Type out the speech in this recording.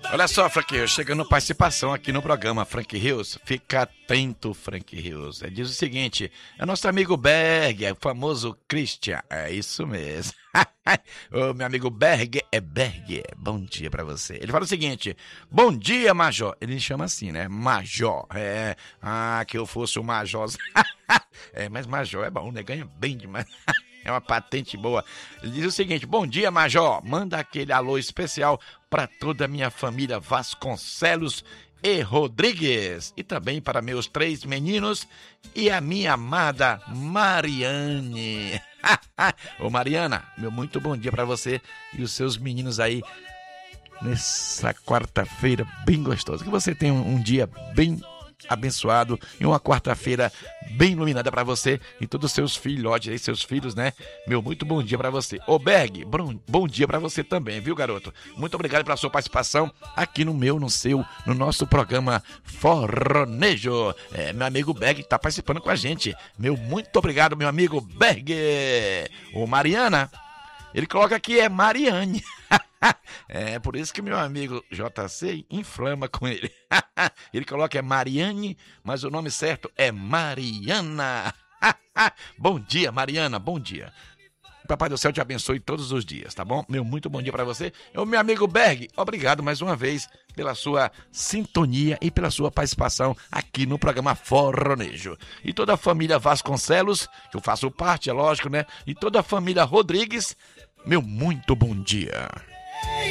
Olha só, Frank Rios, chegando participação aqui no programa, Frank Rios. Fica atento, Frank Rios. Diz o seguinte, é nosso amigo Berg, o famoso Christian. É isso mesmo. O meu amigo Berg, bom dia pra você. Ele fala o seguinte, bom dia, Major. Ele chama assim, né? Major. Que eu fosse o Major. Mas Major é bom, né? Ganha bem demais. É uma patente boa. Ele diz o seguinte, bom dia, Major. Manda aquele alô especial para toda a minha família Vasconcelos e Rodrigues. E também para meus 3 meninos e a minha amada Mariane. Ô Mariana, meu muito bom dia para você e os seus meninos aí nessa quarta-feira bem gostosa. Que você tenha um dia bem abençoado e uma quarta-feira bem iluminada para você e todos os seus filhotes aí, seus filhos, né? Meu muito bom dia para você. Ô Berg, bom dia para você também, viu, garoto? Muito obrigado pela sua participação aqui no nosso programa Forronejo. Meu amigo Berg tá participando com a gente. Meu muito obrigado, meu amigo Berg. Ô Mariana, ele coloca aqui Mariane. Por isso que meu amigo JC inflama com ele. Ele coloca Mariane, mas o nome certo é Mariana. Bom dia, Mariana, bom dia. Papai do céu te abençoe todos os dias, tá bom? Meu muito bom dia pra você. O meu amigo Berg, obrigado mais uma vez pela sua sintonia e pela sua participação aqui no programa Forronejo. E toda a família Vasconcelos, que eu faço parte, é lógico, né? E toda a família Rodrigues, meu muito bom dia.